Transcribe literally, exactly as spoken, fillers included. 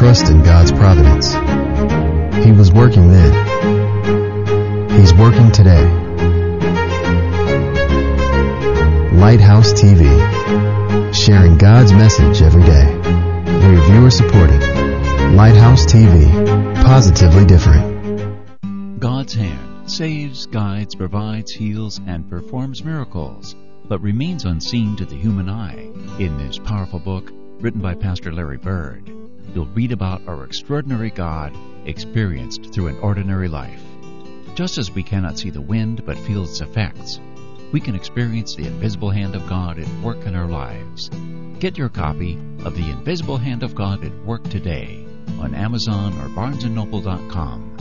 trust in God's providence. He was working then. He's working today. Lighthouse T V, sharing God's message every day. We're viewer supported. Lighthouse T V, positively different. God's hand saves, guides, provides, heals, and performs miracles, but remains unseen to the human eye. In this powerful book, written by Pastor Larry Bird, you'll read about our extraordinary God experienced through an ordinary life. Just as we cannot see the wind but feel its effects, we can experience the invisible hand of God at work in our lives. Get your copy of The Invisible Hand of God at Work today on Amazon or Barnes and Noble dot com.